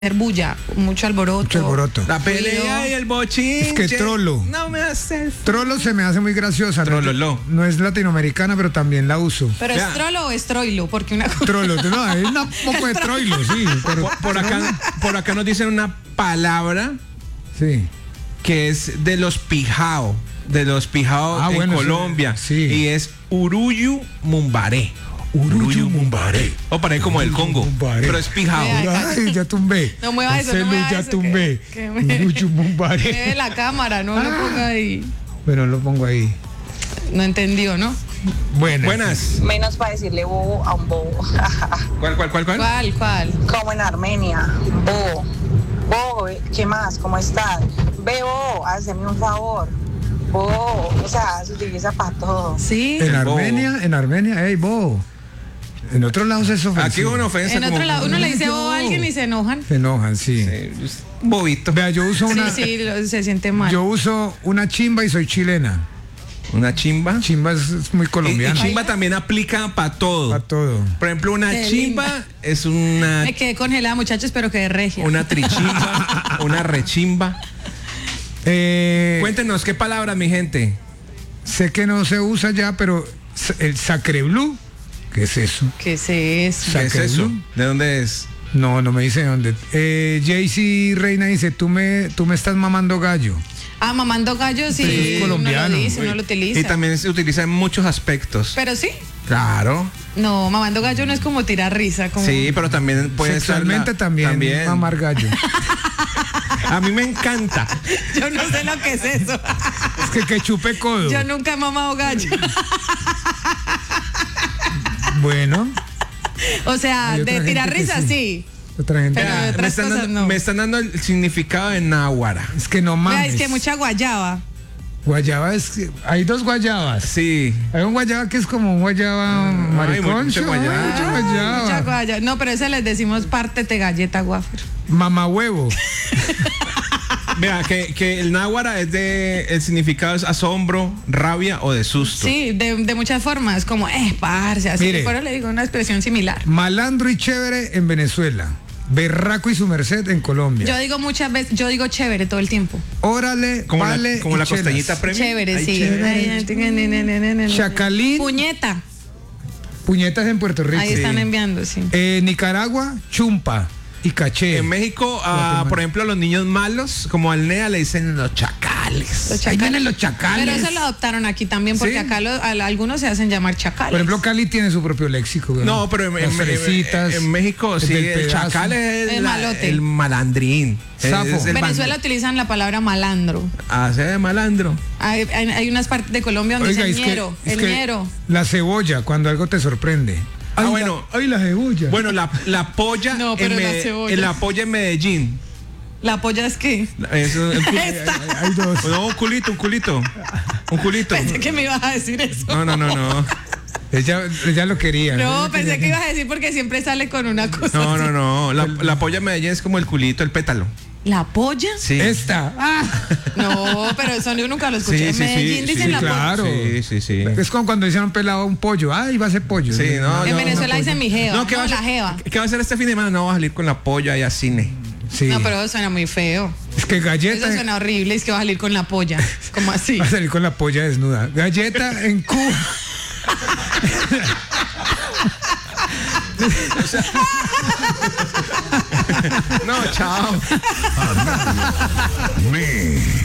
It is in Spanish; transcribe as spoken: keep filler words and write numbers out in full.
bulla, mucho alboroto. Mucho alboroto. La pelea y el bochinche. Es que trolo. No me haces. Trolo se me hace muy graciosa. Trololo. No es latinoamericana, pero también la uso. Pero Vea. es trolo o es troilo, porque una cosa. Trolo, no, hay un poco de troilo, sí. Pero, Por, por acá, por acá nos dicen una palabra sí. que es de los pijao, de los pijao Ah, en bueno, Colombia. sí. Y es Uruyu Mumbaré. Uruyu Mumbaré. O para ahí como el Congo. Mumbaré. Pero es pijao. Vea. Ay, ya tumbé. No mueva eso, no Celu, mueva ya eso, tumbé. que- que me- Uruyu Mumbaré. Mueve la cámara, no lo ponga ahí. Bueno, lo pongo ahí. No entendió, ¿no? Buenas. Buenas. Menos para decirle bobo a un bobo. ¿Cuál, cuál, cuál, cuál? ¿Cuál, cuál? Como en Armenia. Bobo. Bobo, ¿qué más? ¿Cómo estás? Ve, bobo, hazme un favor. Bobo. O sea, se utiliza para todo. Sí. En bobo. Armenia, en Armenia, ey, bobo. En otros lados es ofensivo. Aquí hubo una ofensa. En otro como- lado, uno le dice bobo a alguien y se enojan. Se enojan, sí. Eh, Bobito. Vea, yo uso Sí, una, sí, lo- se siente mal. yo uso una chimba y soy chilena. Una chimba. Chimba es, es muy Y, y colombiana. chimba también aplica para todo. Para todo. Por ejemplo, una Qué chimba linda. es una, Me quedé congelada, muchachos, pero quedé regia. una trichimba, una rechimba. Eh, Cuéntenos qué palabras, mi gente. sé que no se usa ya, pero s- el sacre blue, ¿qué es eso? ¿Qué es eso? ¿Qué es Sacre eso? blue. ¿De dónde es? No, no me dice dónde. Eh, Jaycee Reina dice, tú me, tú me estás mamando gallo. Ah, mamando gallo, sí. Pero es uno colombiano. lo dice, uno lo utiliza. Y también se utiliza en muchos aspectos. Pero sí. Claro. No, mamando gallo no es como tirar risa. Como... Sí, pero también puede ser Sexualmente la- también, mamar gallo. A mí me encanta. Yo no sé lo que es eso. Es que que chupe codo. Yo nunca he mamado gallo. Bueno, O sea, Hay otra de tirar gente que risa, sí. sí. otra gente. Pero- Vea, me, otras están cosas dando, no. me están dando el significado de náhuara. Es que no Vea, mames. es que mucha guayaba. Guayaba es que hay dos guayabas. Sí. Hay un guayaba que es como un guayaba maricón. mucha guayaba. Mucha guayaba. Mucha guayaba. No, pero ese les decimos pártete galleta, wafer. Mamá huevo. Vea, que, que el náhuara es de. El significado es asombro, rabia o de susto. Sí, de, de muchas formas, como, eh, parce, así. Mire. Pero le digo una expresión similar. Malandro y chévere en Venezuela. Berraco y su merced en Colombia. Yo digo muchas veces, yo digo chévere todo el tiempo. Órale, Como vale. la, como y la chelas. costeñita premium. Chévere, Ay, sí. chévere. Chacalín. Puñeta. Puñetas en Puerto Rico. Ahí están enviando, sí. Eh, Nicaragua, chumpa y caché. En México, ah, Guatemala. por ejemplo, a los niños malos, como al NEA, le dicen los chacales. Los Ahí chacales. vienen los chacales. Pero eso lo adoptaron aquí también, porque Sí. acá lo- a- algunos se hacen llamar chacales. Por ejemplo, Cali tiene su propio léxico. ¿verdad? No, pero en, Las en- en- fresitas, en México, sí, del el pedazo. chacal es El la- malote. el malandrín. Zafo. Es el Venezuela ban- utilizan la palabra malandro. Hace de malandro. Hay, hay- hay unas partes de Colombia donde Oiga, es dicen que, ñero, es el que ñero. la cebolla, cuando algo te sorprende. Ah, Ay, bueno. la- ay, la cebolla. Bueno, la, la polla. No, pero en la Me- cebolla. en la polla en Medellín. La polla es que. Es un, un cul- Esta. Hay dos. no, un culito, un culito. Un culito. Pensé que me ibas a decir eso. No, no, no, no. Ella, ella lo quería. No, Ella pensé quería que ibas a decir porque siempre sale con una cosa. No, así. no, no. La, la polla en Medellín es como el culito, el pétalo. ¿La polla? Sí. Esta. Ah, No, pero eso yo nunca lo escuché. Sí, En sí, Medellín sí, dicen sí, la polla. claro. Sí, sí, sí. es como cuando dicen un pelado un pollo. Ay, va a ser pollo. Sí, no, En no, Venezuela dicen mi jeva. No, ¿qué va a la hacer- jeva. ¿Qué va a hacer este fin de semana? No, va a salir con la polla y a cine. Sí. No, pero eso suena muy feo. Es que galleta. Eso suena horrible. Es que va a salir con la polla. Como así. Va a salir con la polla desnuda. Galleta en Cuba. No, chao. Me.